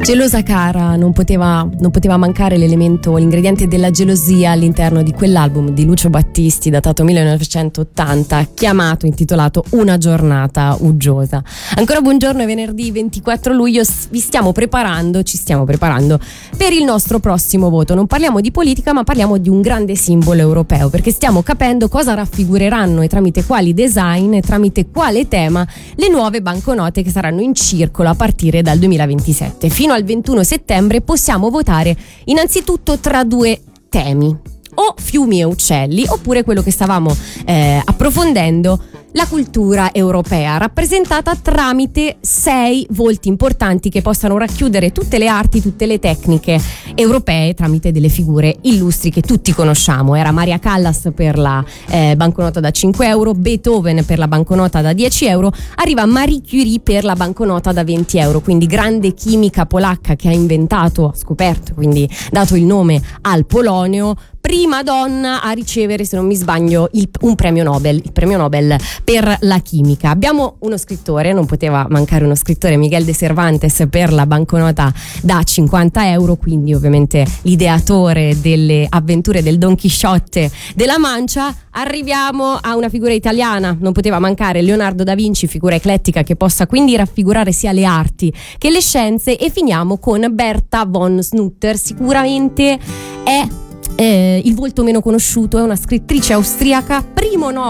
Gelosa cara, non poteva mancare l'ingrediente della gelosia all'interno di quell'album di Lucio Battisti datato 1980, intitolato Una giornata uggiosa. Ancora buongiorno, è venerdì 24 luglio, ci stiamo preparando per il nostro prossimo voto. Non parliamo di politica, ma parliamo di un grande simbolo europeo, perché stiamo capendo cosa raffigureranno e tramite quali design e tramite quale tema le nuove banconote che saranno in circolo a partire dal 2027. Fino al 21 settembre possiamo votare innanzitutto tra due temi: o fiumi e uccelli, oppure quello che stavamo approfondendo, la cultura europea, rappresentata tramite 6 volti importanti che possano racchiudere tutte le arti, tutte le tecniche europee tramite delle figure illustri che tutti conosciamo. Era Maria Callas per la banconota da 5 euro, Beethoven per la banconota da 10 euro, arriva Marie Curie per la banconota da 20 euro, quindi grande chimica polacca che ha scoperto, quindi dato il nome al polonio, prima donna a ricevere, se non mi sbaglio, un premio Nobel, il premio Nobel per la chimica. Abbiamo uno scrittore, non poteva mancare uno scrittore, Miguel de Cervantes per la banconota da 50 euro, quindi ovviamente l'ideatore delle avventure del Don Chisciotte della Mancia. Arriviamo a una figura italiana, non poteva mancare Leonardo da Vinci, figura eclettica che possa quindi raffigurare sia le arti che le scienze, e finiamo con Berta von Sutter. Sicuramente è il volto meno conosciuto, è una scrittrice austriaca, primo Nobel